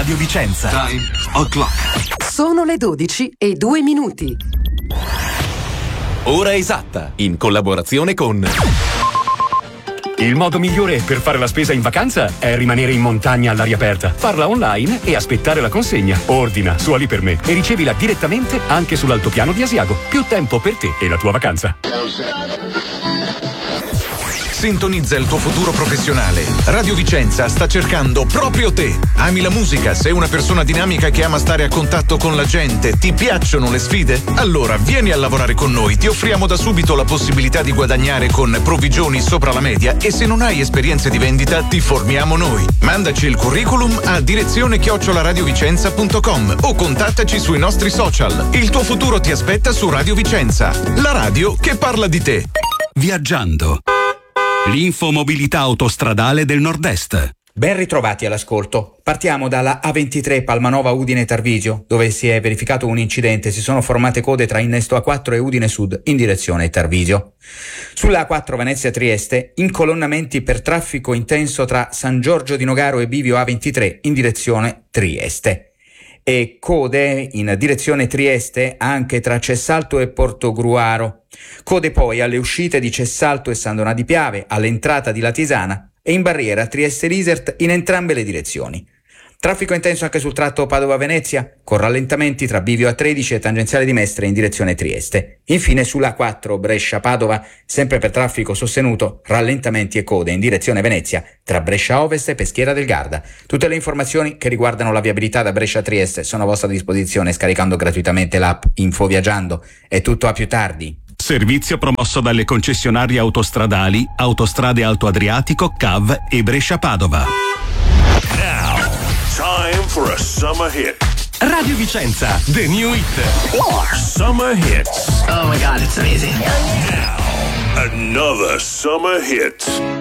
Radio Vicenza. Time o'clock. Sono le 12:02. Ora esatta, in collaborazione con... Il modo migliore per fare la spesa in vacanza è rimanere in montagna all'aria aperta, farla online e aspettare la consegna. Ordina su Ali per me e ricevila direttamente anche sull'altopiano di Asiago. Più tempo per te e la tua vacanza. Sintonizza il tuo futuro professionale. Radio Vicenza sta cercando proprio te. Ami la musica? Sei una persona dinamica che ama stare a contatto con la gente? Ti piacciono le sfide? Allora vieni a lavorare con noi. Ti offriamo da subito la possibilità di guadagnare con provvigioni sopra la media e se non hai esperienze di vendita ti formiamo noi. Mandaci il curriculum a direzione@radiovicenza.com o contattaci sui nostri social. Il tuo futuro ti aspetta su Radio Vicenza, la radio che parla di te. Viaggiando. L'infomobilità autostradale del Nord-Est. Ben ritrovati all'ascolto. Partiamo dalla A23 Palmanova Udine Tarvisio, dove si è verificato un incidente. Si sono formate code tra Innesto A4 e Udine Sud in direzione Tarvisio. Sulla A4 Venezia Trieste, incolonnamenti per traffico intenso tra San Giorgio di Nogaro e Bivio A23 in direzione Trieste. E code in direzione Trieste anche tra Cessalto e Portogruaro. Code poi alle uscite di Cessalto e San Donà di Piave, all'entrata di Latisana e in barriera Trieste-Risert in entrambe le direzioni. Traffico intenso anche sul tratto Padova-Venezia, con rallentamenti tra Bivio A13 e tangenziale di Mestre in direzione Trieste. Infine sulla A4 Brescia-Padova, sempre per traffico sostenuto, rallentamenti e code in direzione Venezia tra Brescia Ovest e Peschiera del Garda. Tutte le informazioni che riguardano la viabilità da Brescia a Trieste sono a vostra disposizione scaricando gratuitamente l'app Info Viaggiando. È tutto, a più tardi. Servizio promosso dalle concessionarie autostradali Autostrade Alto Adriatico, CAV e Brescia-Padova. Now, time for a summer hit. Radio Vicenza, the new hit. Summer hits. Oh my God, it's amazing. Now, another summer hit.